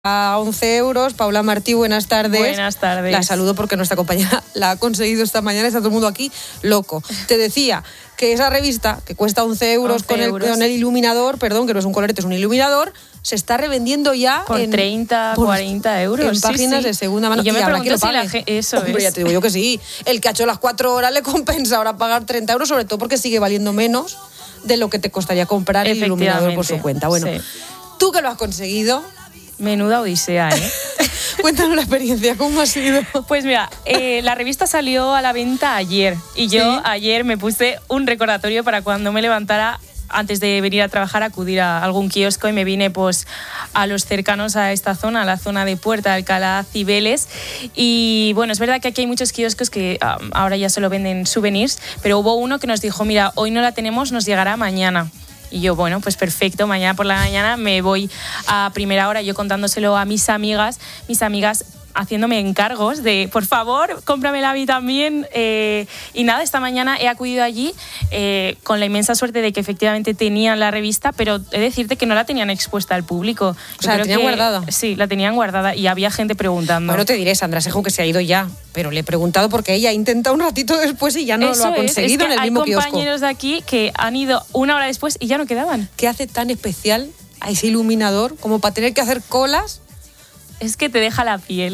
a 11 euros. Paula Martí, buenas tardes. Buenas tardes. La saludo porque nuestra compañera la ha conseguido esta mañana. Está todo el mundo aquí loco. Te decía que esa revista, que cuesta 11 euros, con el iluminador, perdón, que no es un colorete, es un iluminador, se está revendiendo ya por 30, 40 euros. En páginas de segunda mano. Y yo me pregunto si la gente... Eso Hombre, es. ya te digo yo que sí. El que ha hecho las 4 horas le compensa ahora pagar 30 euros, sobre todo porque sigue valiendo menos de lo que te costaría comprar el iluminador por su cuenta. Bueno, sí. Tú que lo has conseguido... Menuda odisea, ¿eh? Cuéntanos la experiencia, ¿cómo ha sido? Pues mira, la revista salió a la venta ayer y yo ayer me puse un recordatorio para cuando me levantara antes de venir a trabajar, acudir a algún kiosco, y me vine pues a los cercanos a esta zona, a la zona de Puerta de Alcalá, Cibeles. Y bueno, es verdad que aquí hay muchos kioscos que ahora ya solo venden souvenirs, pero hubo uno que nos dijo, mira, hoy no la tenemos, nos llegará mañana. Y yo, bueno, pues perfecto, mañana por la mañana me voy a primera hora, yo contándoselo a mis amigas haciéndome encargos de, por favor, cómpramela a mí también. Y nada, esta mañana he acudido allí con la inmensa suerte de que efectivamente tenían la revista, pero he de decirte que no la tenían expuesta al público. O sea, la tenían guardada. Sí, la tenían guardada y había gente preguntando. Bueno, te diré, Sandra Sejo, que se ha ido ya, pero le he preguntado porque ella ha intentado un ratito después y ya no lo ha conseguido en el mismo kiosco. Hay compañeros de aquí que han ido una hora después y ya no quedaban. ¿Qué hace tan especial a ese iluminador como para tener que hacer colas? Es que te deja la piel.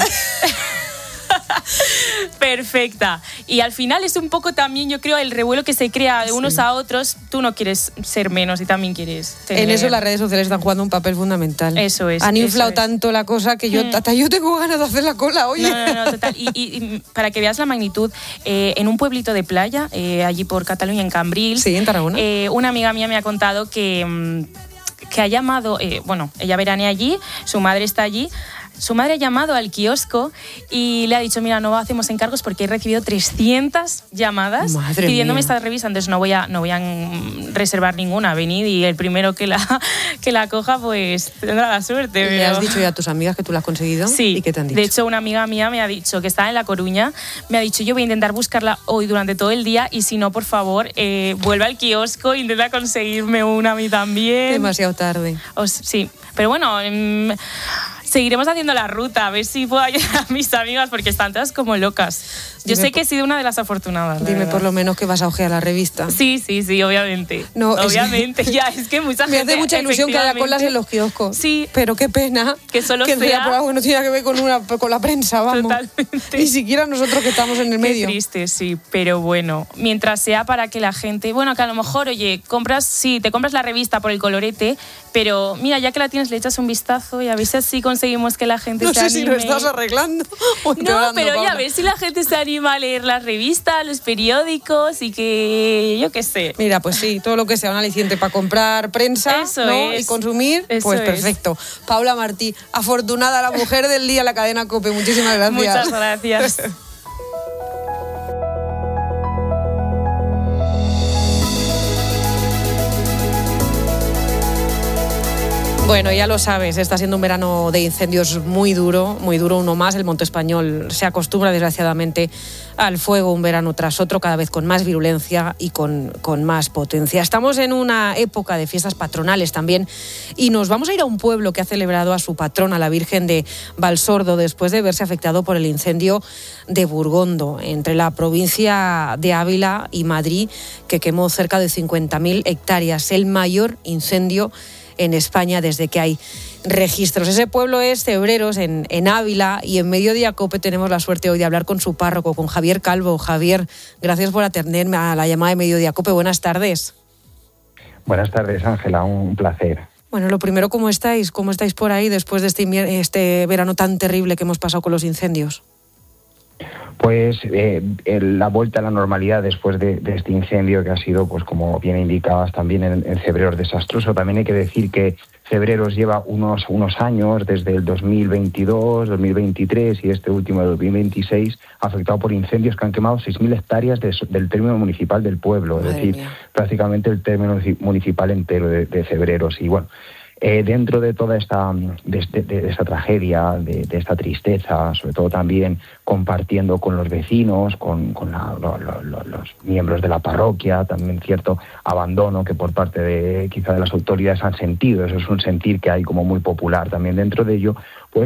Perfecta. Y al final es un poco también, yo creo, el revuelo que se crea de unos a otros. Tú no quieres ser menos y también quieres tener... En eso las redes sociales están jugando un papel fundamental. Eso es. Han inflado tanto la cosa que yo hasta yo tengo ganas de hacer la cola, oye. No, total. Y para que veas la magnitud, en un pueblito de playa, allí por Cataluña, en Cambrils, sí, en Tarragona, una amiga mía me ha contado que ha llamado, ella veranea allí, su madre está allí. Su madre ha llamado al kiosco y le ha dicho, mira, no hacemos encargos porque he recibido 300 llamadas pidiéndome esta revista, entonces no voy a reservar ninguna. Venid y el primero que la coja, pues tendrá la suerte. ¿Le has dicho ya a tus amigas que tú la has conseguido? Sí. ¿Y qué te han dicho? De hecho, una amiga mía me ha dicho que está en La Coruña, me ha dicho, yo voy a intentar buscarla hoy durante todo el día y si no, por favor, vuelve al kiosco e intenta conseguirme una a mí también. Demasiado tarde. Sí, pero bueno... seguiremos haciendo la ruta, a ver si puedo ayudar a mis amigas, porque están todas como locas. Yo sé que he sido una de las afortunadas. Dime por lo menos que vas a ojear la revista. Sí, obviamente. No, obviamente, es que mucha gente... Me hace mucha ilusión que haya colas en los kioscos. Sí. Pero qué pena que solo sea... por algo que no tiene que ver con la prensa, vamos. Totalmente. Ni siquiera nosotros que estamos en el medio. Qué triste, sí, pero bueno, mientras sea para que la gente... Bueno, que a lo mejor, oye, te compras la revista por el colorete, pero mira, ya que la tienes, le echas un vistazo y a ver si así conseguimos que la gente se anime. No sé si lo estás arreglando o no, pero ya a ver si la gente se anima a leer las revistas, los periódicos y que, yo qué sé. Mira, pues sí, todo lo que sea un aliciente para comprar prensa y consumir, pues perfecto. Paula Martí, afortunada la mujer del día, la cadena COPE. Muchísimas gracias. Muchas gracias. Bueno, ya lo sabes, está siendo un verano de incendios muy duro uno más. El Monte Español se acostumbra desgraciadamente al fuego un verano tras otro, cada vez con más virulencia y con más potencia. Estamos en una época de fiestas patronales también y nos vamos a ir a un pueblo que ha celebrado a su patrona, la Virgen de Valsordo, después de verse afectado por el incendio de Burgondo, entre la provincia de Ávila y Madrid, que quemó cerca de 50.000 hectáreas, el mayor incendio en España desde que hay registros. Ese pueblo es Cebreros, en Ávila, y en Mediodía COPE tenemos la suerte hoy de hablar con su párroco, con Javier Calvo. Javier, gracias por atenderme a la llamada de Mediodía COPE. Buenas tardes. Buenas tardes, Ángela, un placer. Bueno, lo primero, ¿cómo estáis? ¿Cómo estáis por ahí después de este verano tan terrible que hemos pasado con los incendios? Pues la vuelta a la normalidad después de este incendio que ha sido, pues como bien indicabas, también en Cebreros desastroso. También hay que decir que Cebreros lleva unos años, desde el 2022, 2023 y este último de 2026, afectado por incendios que han quemado 6.000 hectáreas del término municipal del pueblo. Madre es decir, mía. Prácticamente el término municipal entero de Cebreros. Y bueno, Dentro de toda esta tragedia, de esta tristeza, sobre todo también compartiendo con los vecinos, con los miembros de la parroquia, también cierto abandono que por parte de quizá de las autoridades han sentido. Eso es un sentir que hay como muy popular también dentro de ello, pues